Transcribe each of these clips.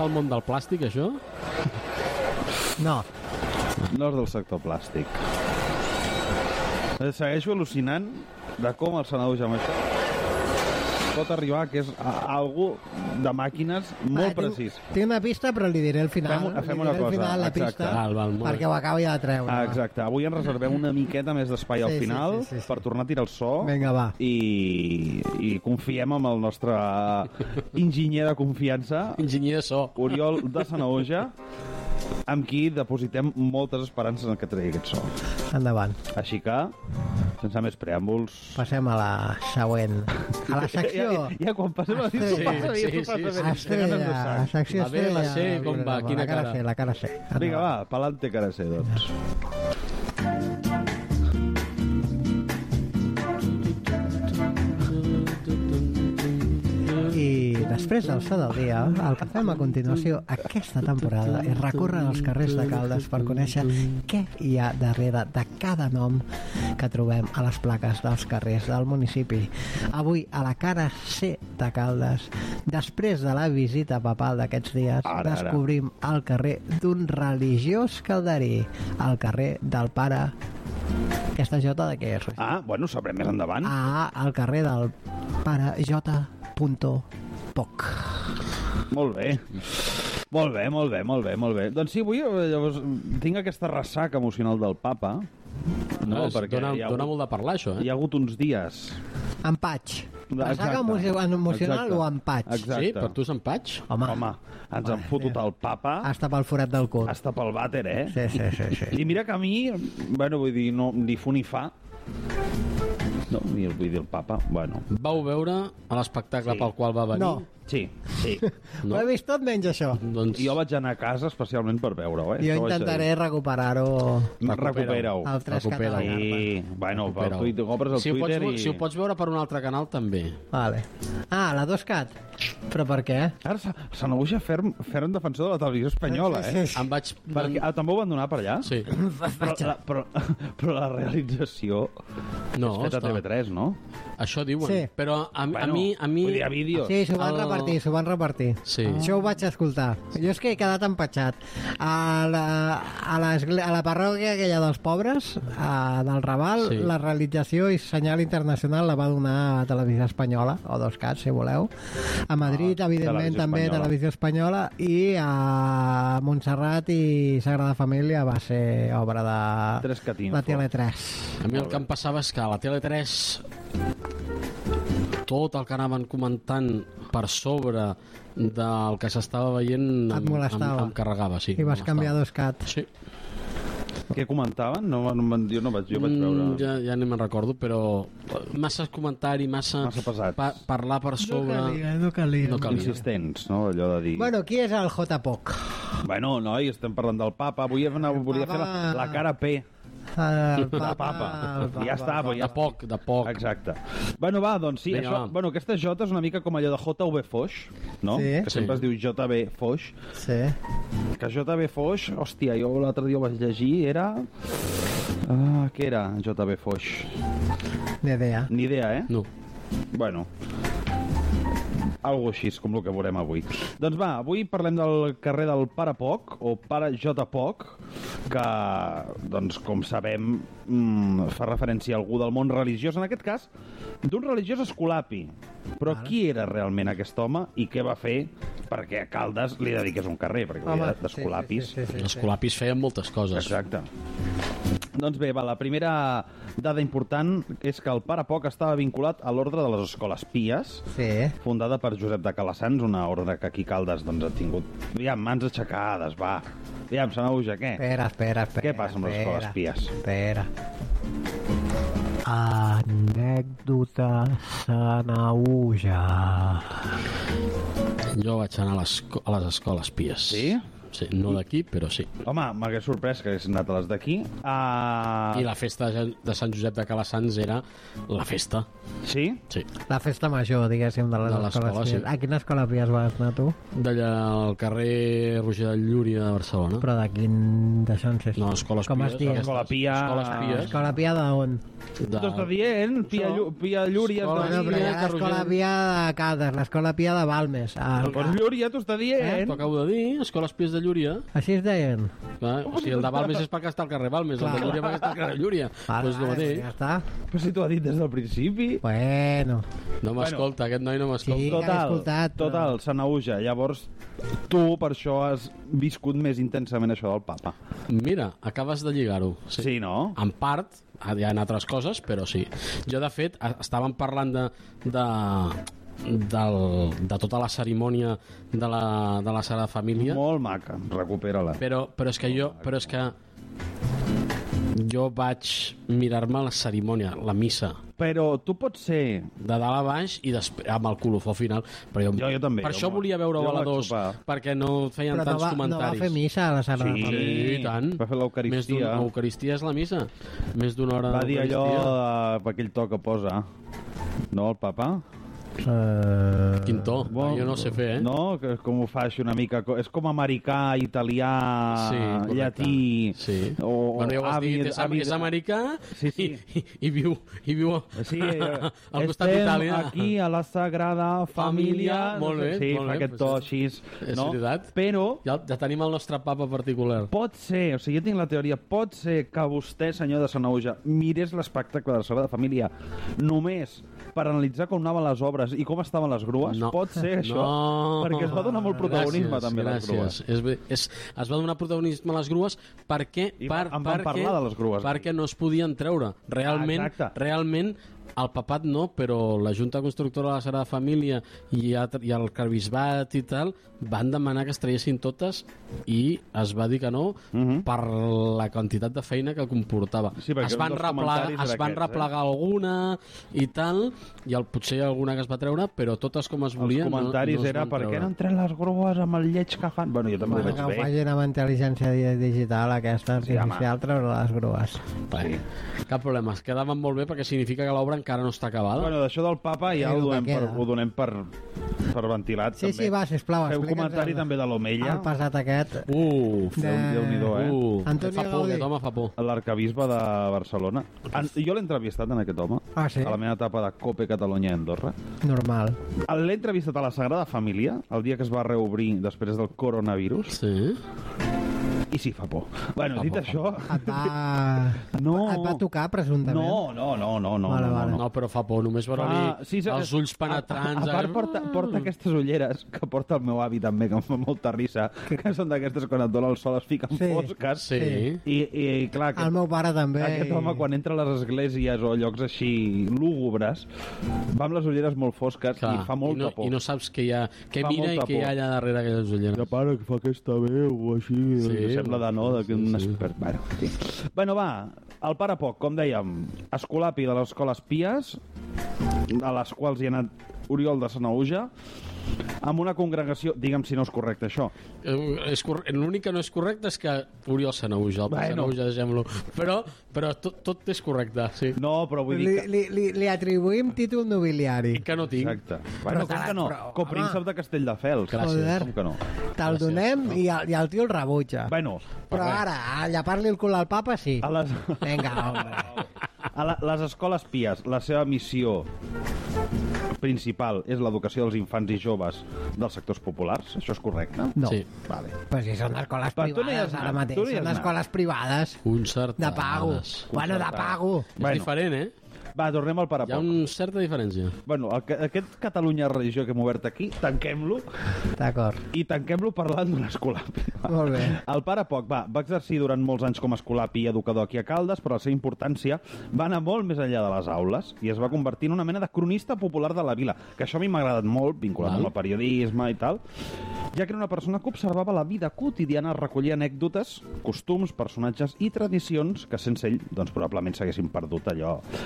del món del plàstic, això? No. No és del sector plàstic. Segueixo al·lucinant de com el senador amb això pot arribar, que és algú de màquines molt precís. Tinc una pista, però li diré al final. Fem una cosa, final, la exacte. pista, perquè ho acabi de treure. Exacte. Avui ens reservem una miqueta més d'espai al final per tornar a tirar el so. Vinga, va. I confiem en el nostre enginyer de confiança, enginyer de so, Oriol de Sanaüja, amb qui depositem moltes esperances en que tregui aquest so. Endavant. Així que, sense més preàmbuls... Passem a la següent. A la secció... Ja quan passem a la secció... Estrella. La secció la B, la C, com va? Quina cara? La cara C. Vinga, va, pa'lante cara C, doncs. I després del so del dia, el que fem a continuació aquesta temporada és recórrer els carrers de Caldes per conèixer què hi ha darrere de cada nom que trobem a les plaques dels carrers del municipi. Avui, a la cara C de Caldes, després de la visita papal d'aquests dies, descobrim el carrer d'un religiós calderí, el carrer del pare... Aquesta J de què és? Bueno, sabrem més endavant. El carrer del pare J.Poc. Molt bé. Molt bé. Doncs sí, avui llavors, tinc aquesta ressaca emocional del papa. No, dona molt de parlar, això. Hi ha hagut uns dies... Empatx. Ressaca emocional o empatx? Exacte. Sí, per tu és empatx? Home, ens han fotut el papa. Hasta pel forat del cul. Hasta pel vàter, Sí. I mira que a mi, bueno, vull dir, no, ni fu ni fa. No, vull dir, el papa, bueno. Vau veure l'espectacle pel qual va venir? No. Sí. No. Ho he vist tot menys això. Doncs... Jo vaig anar a casa especialment per veure-ho. Jo intentaré recuperar-ho. Recupera-ho. El 3 català. Sí. Bueno, pel Twitter, compres el Twitter i... Si ho pots veure per un altre canal, també. Vale. La 2Cat. Però per què? Ara Sanaüja ferm defensor de la televisió espanyola, Sí. Em vaig... També ho van donar per allà? Sí. Però la realització és feta a TV3, no? Això diuen. Sí. Però a mi... Vull dir, a vídeos. Sí, s'ho van repartir. Sí. Això ho vaig escoltar. Jo és que he quedat empatxat. A la parròquia aquella dels pobres, del Raval, sí. La realització i senyal internacional la va donar a Televisió Espanyola, o 2Cat, si voleu. A Madrid, evidentment, també Televisió Espanyola, i a Montserrat i Sagrada Família va ser obra de la Tele3. A mi el que em passava és que a la Tele3 tot el que anaven comentant per sobre del que s'estava veient em carregava, sí. I vas canviar 2Cat. Sí. Què comentaven? Jo vaig veure... Ja no me'n recordo, però massa comentari, massa pesat. Parlar per sobre... No calia. Insistents, no? Allò de dir... Bueno, qui és el J.Poc? Bueno, noi, estem parlant del papa. Volia fer la cara P. El papa. Ja està. De poc. Exacte. Bueno, va, doncs sí. Vinga, això, bueno, aquesta J és una mica com allò de JV Foix, no? Sí. Que sempre es diu JV Foix. Sí. Que JV Foix, hòstia, jo l'altre dia ho vaig llegir, era... què era JV Foix? Ni idea. Ni idea, eh? No. Bueno, algo així com el que veurem avui. Doncs va, avui parlem del carrer del Pare Poc, o Pare J. Poc, que, doncs, com sabem, fa referència a algú del món religiós, en aquest cas, d'un religiós escolapi. Però qui era realment aquest home i què va fer perquè a Caldes li dediqués un carrer? Perquè d'escolapis... Sí. Els escolapis feien moltes coses. Exacte. Doncs bé, la primera dada important és que el Pare Poc estava vinculat a l'ordre de les escoles pies, fundada per Josep de Calassans, una ordre que aquí Caldes doncs, ha tingut... Aviam, mans aixecades, va. Aviam, Sanaüja, què? Espera. Què passa amb les escoles pies? Espera. Anècdota Sanaüja. Jo vaig anar a les escoles pies. Sí? sí, no d'aquí, però sí. Home, m'hagués sorprès que haguessin anat a les d'aquí. I la festa de Sant Josep de Calassans era la festa. Sí? Sí. La festa major, diguéssim, de les escoles pies. Sí. A quina escola pies vas anar, tu? D'allà al carrer Roger de Llúria de Barcelona. Però de quin... d'això no sé. No, escoles com pies. Es diu? Escola Pia. Escoles pies. Escola Pia d'on? T'ho està dient, Pia Llúria. Bueno, però hi ha l'escola Pia de Cades, l'escola Pia de Balmes. Doncs Llúria, t'ho està dient. T'ho acabo de dir, escoles pies de Llúria. Així es deien? O sigui, el de Balmes és perquè està al carrer Balmes, el de Llúria perquè està al carrer Llúria. Doncs el mateix. Ja està. Però si t'ho ha dit des del principi. Bueno. No m'escolta, aquest noi no m'escolta. Sí, Total, s'anauja. Llavors, tu per això has viscut més intensament això del papa. Mira, acabes de lligar-ho. Sí, no? En part, hi ha altres coses, però sí. Jo, de fet, estàvem parlant de tota la cerimònia de la Sagrada Família. Molt maca, recupera-la. Però és que jo vaig mirar-me la cerimònia, la missa. Però tu pots ser... De dalt a baix i amb el colofó final. Però jo també. Per això volia veure Baladors, perquè no feien tants comentaris. Però no va fer missa a la Sagrada Família. Sí, i tant. Va fer l'Eucaristia. L'Eucaristia és la missa. Més d'una hora d'Eucaristia. Va dir allò per aquell to que posa. No, el papa? Quin to? Bon, jo no sé fer, No, que com ho fa així una mica... És com americà, italià, llatí... Sí. Bueno, ja ho has dit, és americà i viu al costat d'Itàlia. Estem aquí a la Sagrada Família. Molt bé. Sí, fa aquest to així. És veritat. Però... Ja tenim el nostre papa particular. Pot ser, o sigui, jo tinc la teoria, pot ser que vostè, senyor de Sanaüja, mirés l'espectacle de la Sagrada Família només per analitzar com anaven les obres i com estaven les grues? No. Pot ser això? No. Perquè es va donar molt protagonisme també a les grues. Es va donar protagonisme a les grues perquè... Van parlar de les grues. Perquè no es podien treure. Realment el papat no, però la Junta Constructora de la Sagrada Família i el Carvisbat i tal van demanar que es traiessin totes i es va dir que no per la quantitat de feina que comportava. Sí, es van replegar alguna i tal, i potser alguna que es va treure, però totes com es volien els comentaris era per què no entren les grues amb el lleig que fan? Bueno, jo també ho veig bé. Que ho facin amb intel·ligència digital aquesta artificial, treure les grues. Cap problema, es quedaven molt bé perquè significa que l'obra encara no està acabada. Bueno, d'això del papa ja ho donem per ventilat. Sí, sí, va, sisplau. Feu comentari també de l'Omella. El passat aquest. Déu-n'hi-do, Antoni Gaudí. Aquest home fa por. L'arcabisbe de Barcelona. Jo l'he entrevistat en aquest home. Ah, sí? A la meva etapa de COPE Catalunya i Andorra. Normal. L'he entrevistat a la Sagrada Família, el dia que es va reobrir després del coronavirus. Sí. I sí, fa por. Bueno, dit això... Et va tocar, presumptament? No. No, però fa por. Només veure-li els ulls penetrants. A part, porta aquestes ulleres que porta el meu avi també, que em fa molta risa, que són d'aquestes quan et dona el sol es fiquen fosques. Sí. I clar... El meu pare també. Aquest home, quan entra a les esglésies o llocs així lúgubres, va amb les ulleres molt fosques i fa molta por. I no saps què hi ha, què mira i què hi ha allà darrere aquelles ulleres. Ja pare, que fa aquesta veu així... Sí. Sembla de no, d'un expert. Bueno, va, el pare poc, com dèiem, escolapi de les escoles pies, a les quals hi ha anat Oriol de Sanaüja, amb una congregació, digue'm si no és correcte això. L'únic que no és correcte és que Oriol Sanaüja, Sanaüja, deixem-lo. Però tot és correcte, sí. No, però vull dir que... Li atribuïm títol nobiliari. Que no tinc. Exacte. Bueno, com que no? Copríncep de Castelldefels. Gràcies. Com que no? Te'l donem i el tio el rebutja. Bueno. Però ara, llepar-li el cul al papa, sí. Vinga, home. A les escoles pies, la seva missió principal és l'educació dels infants i joves dels sectors populars. Això és correcte? No. Sí. Vale. Però si són escoles privades ara mateix. Són escoles privades. De pago. Bueno, de pago. És diferent, Va, tornem al pare poc. Hi ha una certa diferència. Bueno, aquest Catalunya Religió que hem obert aquí, tanquem-lo. D'acord. I tanquem-lo parlant d'un escolapi. Molt bé. El pare poc, va exercir durant molts anys com a escolapi i educador aquí a Caldes, però la seva importància va anar molt més enllà de les aules i es va convertir en una mena de cronista popular de la vila, que això a mi m'ha agradat molt, vinculat amb el periodisme i tal, ja que era una persona que observava la vida quotidiana, recollia anècdotes, costums, personatges i tradicions que sense ell, doncs, probablement s'haguessin perdut allò amb el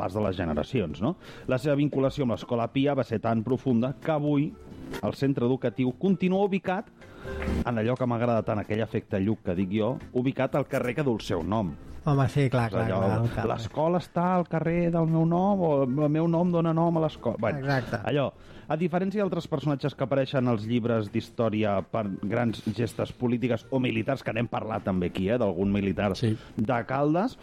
pas de les generacions, no? La seva vinculació amb l'Escola Pia va ser tan profunda que avui el centre educatiu continua ubicat en allò que m'agrada tant, aquell efecte Lluc que dic jo, ubicat al carrer que du el seu nom. Home, sí, clar. L'escola està al carrer del meu nom, o el meu nom dona nom a l'escola. Bueno, exacte. Allò, a diferència d'altres personatges que apareixen als llibres d'història per grans gestes polítiques o militars, que n'hem parlat també aquí, d'algun militar de Caldes,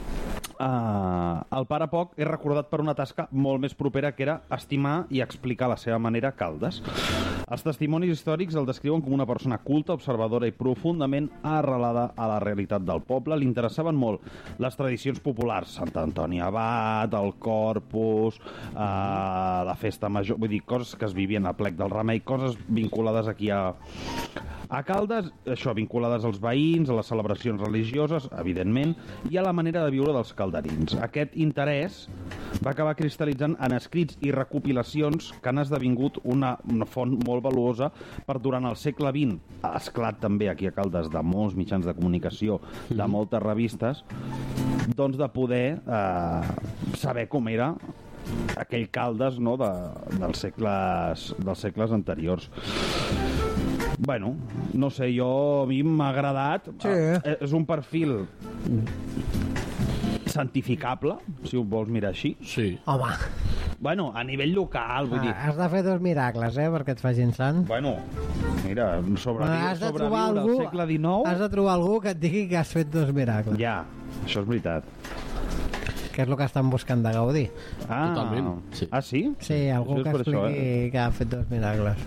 el pare Poc és recordat per una tasca molt més propera, que era estimar i explicar a la seva manera Caldes. Els testimonis històrics el descriuen com una persona culta, observadora i profundament arrelada a la realitat del poble. Li interessaven molt les tradicions populars, Sant Antoni Abat, el Corpus, la festa major, vull dir, coses que es vivien a Plec del Remei, coses vinculades aquí a Caldes, això, vinculades als veïns, a les celebracions religioses, evidentment, i a la manera de viure dels calderins. Aquest interès va acabar cristal·litzant en escrits i recopilacions que han esdevingut una font molt valuosa per durant el segle XX, esclat també aquí a Caldes de molts mitjans de comunicació, de moltes revistes, doncs de poder saber com era aquell Caldes, no, dels segles anteriors. Bueno, no sé, a mi m'ha agradat. Sí. És un perfil santificable, si ho vols mirar així. Sí. Home. Bueno, a nivell local, vull dir... Has de fer 2 miracles, perquè et facin sant. Bueno, mira, sobreviure al segle XIX... Has de trobar algú que et digui que has fet 2 miracles. Ja, això és veritat. Que és el que estan buscant de Gaudí. Totalment. Sí. Ah, sí? Sí, algú que expliqui que ha fet 2 miracles.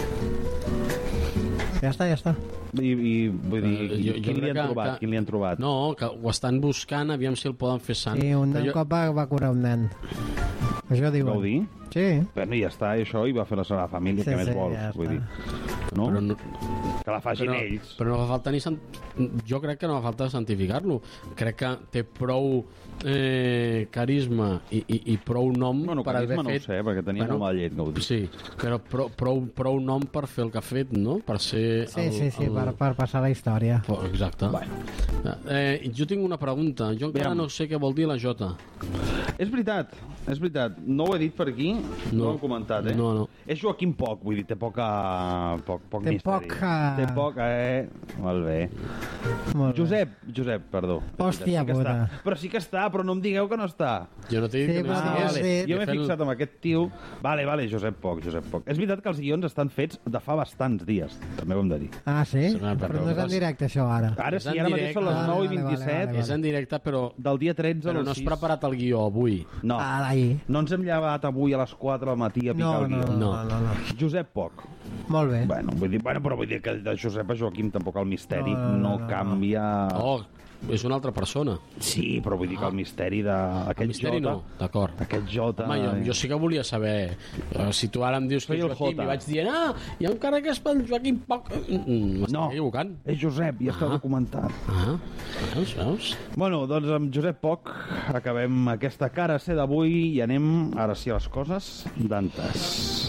Ja està. I vull dir, quin li han trobat? No, que ho estan buscant, aviam si el poden fer sant. Sí, un cop va curar un nen. Això diuen. Gaudí? Sí. Bueno, ja està, això, i va fer la seva família, què més vols? Ja vull dir, no? Que la facin ells. Però no fa falta jo crec que no fa falta santificar-lo. Crec que té prou carisma i prou nom per haver fet... No ho sé, perquè tenia nom a llet, Gaudí. Sí, però prou nom per fer el que ha fet, no? Per ser... Sí, per passar la història. Exacte. Jo tinc una pregunta. Jo encara no sé què vol dir la Jota. És veritat. No ho he dit per aquí, no ho hem comentat, No. És Joaquim Poc, vull dir, té poc misteri. Té poc, Molt bé. Josep, perdó. Hòstia puta. Però sí que està, però no em digueu que no està. Jo no t'he dit que no estigués. Jo m'he fixat amb aquest tio. Vale, Josep Poc. És veritat que els guions estan fets de fa bastants dies, també ho hem de dir. Ah, sí? Però no és en directe, això, ara. Ara sí, ara mateix són les 9:27. És en directe, però... Del dia 13 al 6. Però no has preparat el guió avui. No. No ens hem llevat avui a les 4 del matí a picar el guió. No. Josep Poc. Molt bé. Però vull dir que de Josep a Joaquim tampoc el misteri no canvia... Oh, és una altra persona. Sí, però vull dir que el misteri d'aquest Jota... no, d'acord. Aquest Jota... Home, jo sí que volia saber... Si tu ara em dius que és Joaquim i vaig dient hi ha un carrer que és pel Joaquim Poc... M'estic equivocant. És Josep, ja està documentat. Veus? Bueno, doncs amb Josep Poc acabem aquesta cara C d'avui i anem, ara sí, a les coses d'antes.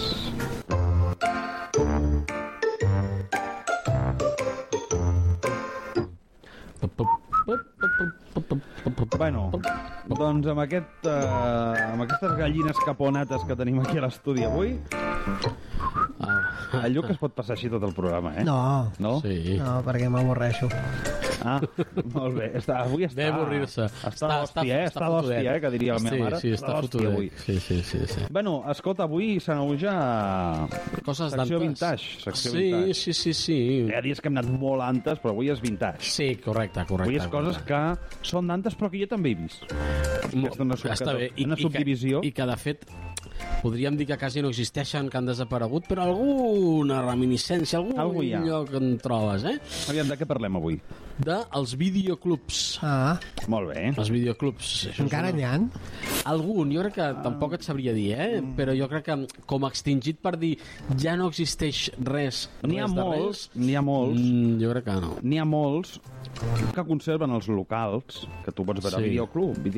Bueno, doncs amb aquestes gallines caponates que tenim aquí a l'estudi avui, el Lluc es pot passar així tot el programa, No? Sí. No, perquè m'avorreixo. Molt bé. Avui està... Deu avorrir-se. Està d'hòstia, que diria la meva mare. Sí, està fotudet. Sí. Bueno, escolta, avui s'anauja coses secció vintage. vintage. Sí. Hi ha dies que hem anat molt antes, però avui és vintage. Sí, correcte. Avui és coses que són d'antes, però que jo també he vist. Està bé. Una subdivisió. I que, de fet, podríem dir que quasi no existeixen, que han desaparegut, però alguna reminiscència, algun lloc en trobes, Aviam, de què parlem avui? Dels videoclubs. Molt bé. Els videoclubs. Encara n'hi ha? Algun, jo crec que tampoc et sabria dir, però jo crec que com extingit per dir ja no existeix res. N'hi ha molts. Jo crec que no. N'hi ha molts que conserven els locals, que tu pots veure al videoclub.